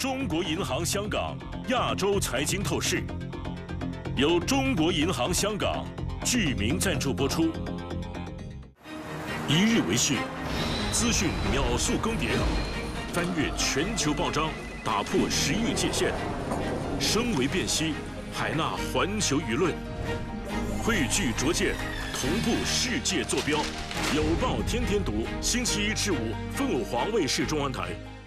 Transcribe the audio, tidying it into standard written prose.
中国银行香港亚洲财经透视，由中国银行香港巨名赞助播出。一日为讯，资讯秒速更迭，翻越全球报章，打破时域界限，声为辨析，海纳环球舆论，汇聚拙见，同步世界坐标。有报天天读，星期一至五，凤凰卫视中文台。